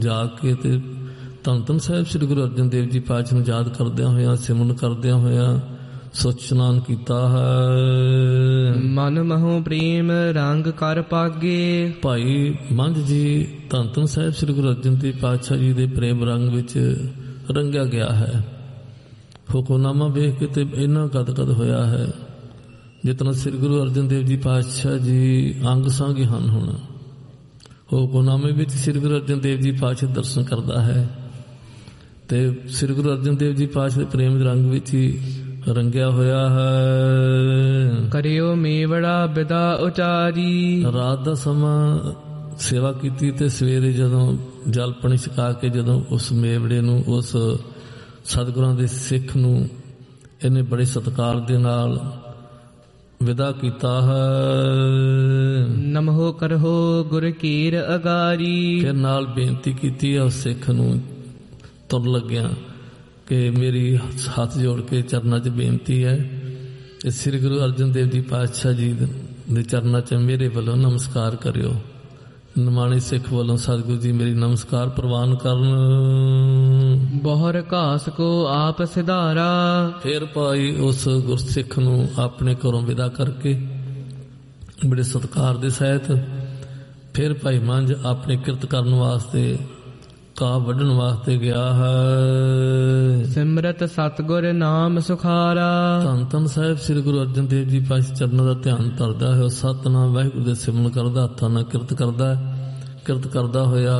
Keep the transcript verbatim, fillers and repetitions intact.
ਜਾ ਕੇ ਤੇ ਧੰਨ ਧੰਨ ਸਾਹਿਬ ਸ੍ਰੀ ਗੁਰੂ ਅਰਜਨ ਦੇਵ ਜੀ ਪਾਤਸ਼ਾਹ ਨੂੰ ਯਾਦ ਕਰਦਿਆਂ ਹੋਇਆਂ, ਸਿਮਰਨ ਕਰਦਿਆਂ ਹੋਇਆਂ ਸੁੱਚ ਇਸ਼ਨਾਨ ਕੀਤਾ ਹੈ। ਮਨ ਮਹੋ ਪ੍ਰੇਮ ਰੰਗ ਕਰ ਪਾਗੇ। ਭਾਈ ਮੰਝ ਜੀ ਧੰਨ ਧੰਨ ਸਾਹਿਬ ਸ੍ਰੀ ਗੁਰੂ ਅਰਜਨ ਦੇਵ ਪਾਤਸ਼ਾਹ ਜੀ ਦੇ ਪ੍ਰੇਮ ਰੰਗ ਵਿੱਚ ਰੰਗਿਆ ਗਿਆ ਹੈ। ਹੁਕਮਨਾਮਾ ਵੇਖ ਕੇ ਤੇ ਇੰਨਾ ਗਦਗਦ ਹੋਇਆ ਹੈ ਜਿਤਨਾ ਸ੍ਰੀ ਗੁਰੂ ਅਰਜਨ ਦੇਵ ਜੀ ਪਾਤਸ਼ਾਹ ਜੀ ਅੰਗ ਸੰਗ ਹਨ। ਹੁਣ ਹੁਕਮਨਾਮੇ ਵਿੱਚ ਸ੍ਰੀ ਗੁਰੂ ਅਰਜਨ ਦੇਵ ਜੀ ਪਾਤਸ਼ਾਹ ਦਰਸ਼ਨ ਕਰਦਾ ਹੈ ਤੇ ਸ੍ਰੀ ਗੁਰੂ ਅਰਜਨ ਦੇਵ ਜੀ ਪਾਤਸ਼ਾਹ ਦੇ ਪ੍ਰੇਮ ਦੇ ਰੰਗ ਵਿੱਚ ਹੀ ਰੰਗਿਆ ਹੋਇਆ ਹੈ। ਕਰਿਓ ਮੇਵੜਾ ਬਿਦਾ ਉਚਾਰੀ। ਰਾਤ ਦਾ ਸਮਾਂ ਸੇਵਾ ਕੀਤੀ ਤੇ ਸਵੇਰੇ ਜਦੋਂ ਜਲ ਪਾਣੀ ਛਕਾ ਕੇ ਜਦੋਂ ਉਸ ਮੇਵੜੇ ਨੂੰ, ਉਸ ਸਤਿਗੁਰਾਂ ਦੇ ਸਿੱਖ ਨੂੰ ਇਹਨੇ ਬੜੇ ਸਤਿਕਾਰ ਦੇ ਨਾਲ ਵਿਦਾ ਕੀਤਾ ਹੈ। ਨਮੋ ਕਰਹੋ ਗੁਰ ਕੀਰ ਅਗਾਰੀ। ਫਿਰ ਨਾਲ ਬੇਨਤੀ ਕੀਤੀ ਹੈ ਉਸ ਸਿੱਖ ਨੂੰ ਤੁਰ ਲੱਗਿਆ ਕਿ ਮੇਰੀ ਹੱਥ ਜੋੜ ਕੇ ਚਰਨਾਂ 'ਚ ਬੇਨਤੀ ਹੈ ਕਿ ਸ੍ਰੀ ਗੁਰੂ ਅਰਜਨ ਦੇਵ ਜੀ ਪਾਤਸ਼ਾਹ ਜੀ ਦੇ ਚਰਨਾਂ 'ਚ ਮੇਰੇ ਵੱਲੋਂ ਨਮਸਕਾਰ ਕਰਿਓ। ਨਿਮਾਣੇ ਸਿੱਖ ਵੱਲੋਂ ਸਤਿਗੁਰੂ ਜੀ ਮੇਰੀ ਨਮਸਕਾਰ ਪ੍ਰਵਾਨ ਕਰਨ। ਬਹੁਰ ਘਾਸ ਕੋ ਆਪ ਸਿਧਾਰਾ। ਫਿਰ ਭਾਈ ਉਸ ਗੁਰਸਿੱਖ ਨੂੰ ਆਪਣੇ ਘਰੋਂ ਵਿਦਾ ਕਰਕੇ ਬੜੇ ਸਤਿਕਾਰ ਦੇ ਸਹਿਤ ਫਿਰ ਭਾਈ ਮੰਝ ਆਪਣੇ ਕਿਰਤ ਕਰਨ ਵਾਸਤੇ, ਘਾਹ ਵੱਢਣ ਵਾਸਤੇ ਗਿਆ ਹੈ। ਸਿਮਰਤ ਸਤਿਗੁਰ ਨਾਮ ਸੁਖਾਰਾ। ਧੰਨ ਧੰਨ ਸਾਹਿਬ ਸ੍ਰੀ ਗੁਰੂ ਅਰਜਨ ਦੇਵ ਜੀ ਪਾਤਸ਼ਾਹ ਚਰਨਾਂ ਦਾ ਧਿਆਨ ਧਰਦਾ ਹੈ। ਉਹ ਸਤਿਨਾਮ ਵਾਹਿਗੁਰੂ ਦੇ ਸਿਮਰਨ ਕਰਦਾ, ਹੱਥਾਂ ਨਾਲ ਕਿਰਤ ਕਰਦਾ, ਕਿਰਤ ਕਰਦਾ ਹੋਇਆ